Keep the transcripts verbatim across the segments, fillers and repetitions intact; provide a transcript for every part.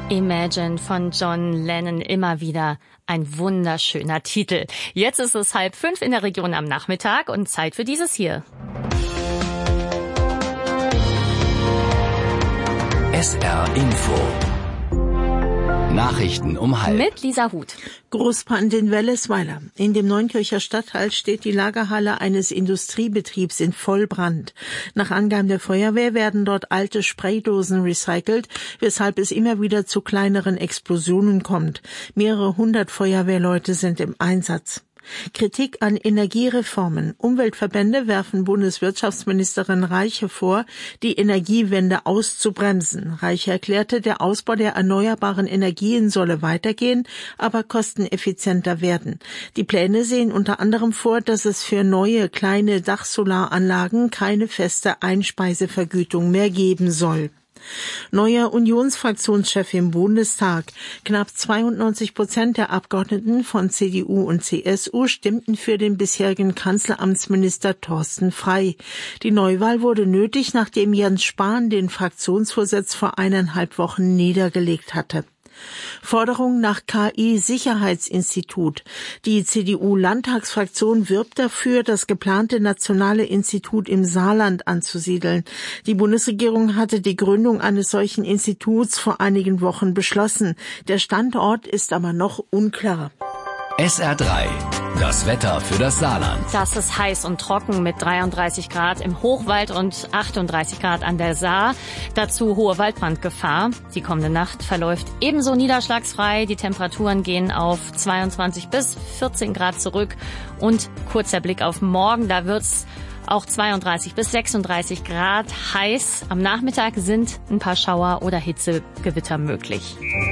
Imagine von John Lennon, immer wieder ein wunderschöner Titel. Jetzt ist es halb fünf in der Region am Nachmittag und Zeit für dieses hier. S R Info. Nachrichten um halb. Mit Lisa Huth. Großbrand in Wellesweiler. In dem Neunkircher Stadtteil steht die Lagerhalle eines Industriebetriebs in Vollbrand. Nach Angaben der Feuerwehr werden dort alte Spraydosen recycelt, weshalb es immer wieder zu kleineren Explosionen kommt. Mehrere hundert Feuerwehrleute sind im Einsatz. Kritik an Energiereformen. Umweltverbände werfen Bundeswirtschaftsministerin Reiche vor, die Energiewende auszubremsen. Reiche erklärte, der Ausbau der erneuerbaren Energien solle weitergehen, aber kosteneffizienter werden. Die Pläne sehen unter anderem vor, dass es für neue kleine Dachsolaranlagen keine feste Einspeisevergütung mehr geben soll. Neuer Unionsfraktionschef im Bundestag. Knapp zweiundneunzig Prozent der Abgeordneten von C D U und C S U stimmten für den bisherigen Kanzleramtsminister Thorsten Frey. Die Neuwahl wurde nötig, nachdem Jens Spahn den Fraktionsvorsitz vor eineinhalb Wochen niedergelegt hatte. Forderung nach K I-Sicherheitsinstitut. Die C D U-Landtagsfraktion wirbt dafür, das geplante nationale Institut im Saarland anzusiedeln. Die Bundesregierung hatte die Gründung eines solchen Instituts vor einigen Wochen beschlossen. Der Standort ist aber noch unklar. S R drei. Das Wetter für das Saarland. Das ist heiß und trocken mit dreiunddreißig Grad im Hochwald und achtunddreißig Grad an der Saar. Dazu hohe Waldbrandgefahr. Die kommende Nacht verläuft ebenso niederschlagsfrei. Die Temperaturen gehen auf zweiundzwanzig bis vierzehn Grad zurück. Und kurzer Blick auf morgen, da wird's auch zweiunddreißig bis sechsunddreißig Grad heiß. Am Nachmittag sind ein paar Schauer oder Hitzegewitter möglich.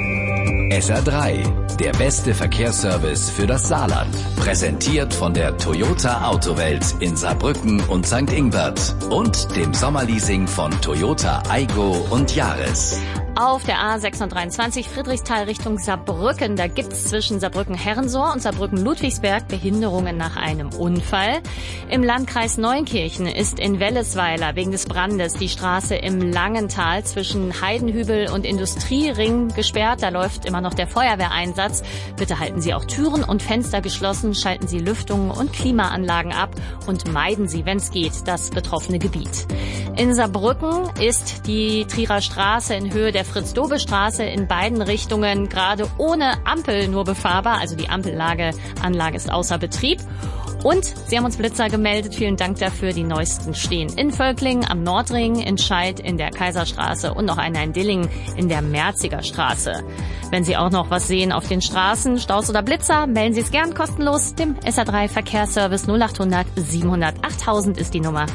S R drei. Der beste Verkehrsservice für das Saarland. Präsentiert von der Toyota Autowelt in Saarbrücken und Sankt Ingbert und dem Sommerleasing von Toyota Aygo und Yaris. Auf der A sechshundertdreiundzwanzig Friedrichsthal Richtung Saarbrücken, da gibt's zwischen Saarbrücken-Herrensohr und Saarbrücken-Ludwigsberg Behinderungen nach einem Unfall. Im Landkreis Neunkirchen ist in Wellesweiler wegen des Brandes die Straße im Langental zwischen Heidenhübel und Industriering gesperrt. Da läuft immer noch der Feuerwehreinsatz. Bitte halten Sie auch Türen und Fenster geschlossen, schalten Sie Lüftungen und Klimaanlagen ab und meiden Sie, wenn es geht, das betroffene Gebiet. In Saarbrücken ist die Trierer Straße in Höhe der Fritz-Dobe-Straße in beiden Richtungen gerade ohne Ampel nur befahrbar. Also die Ampellage Anlage ist außer Betrieb. Und Sie haben uns Blitzer gemeldet. Vielen Dank dafür. Die neuesten stehen in Völklingen, am Nordring, in Scheid, in der Kaiserstraße und noch einer in Dillingen in der Merziger Straße. Wenn Sie auch noch was sehen auf den Straßen, Staus oder Blitzer, melden Sie es gern kostenlos dem S R drei Verkehrsservice null achthundert siebenhundert achttausend ist die Nummer.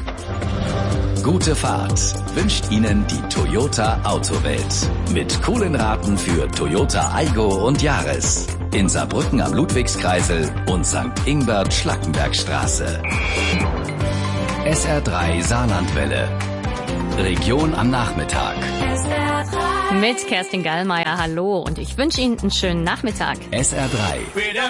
Gute Fahrt wünscht Ihnen die Toyota Autowelt. Mit coolen Raten für Toyota Aygo und Yaris. In Saarbrücken am Ludwigskreisel und Sankt Ingbert Schlackenbergstraße. S R drei Saarlandwelle. Region am Nachmittag. S R drei. Mit Kerstin Gallmeier, hallo und ich wünsche Ihnen einen schönen Nachmittag. S R drei.